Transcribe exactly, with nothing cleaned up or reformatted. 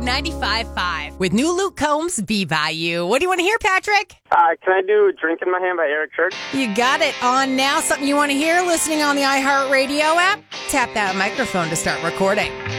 ninety-five point five. With new Luke Combs, Be By You. What do you want to hear, Patrick? Uh, can I do Drink in My Hand by Eric Church? You got it on now. Something you want to hear listening on the iHeartRadio app? Tap that microphone to start recording.